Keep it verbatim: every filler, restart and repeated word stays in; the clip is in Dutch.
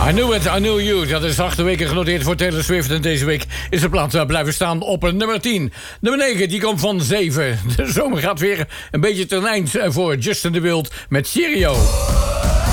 I Knew It, I Knew You. Dat is acht weken genoteerd voor Taylor Swift. En deze week is de plaat blijven staan op nummer tien. Nummer negen, die komt van zeven. De zomer gaat weer een beetje ten eind voor Justin de Wild met Stereo.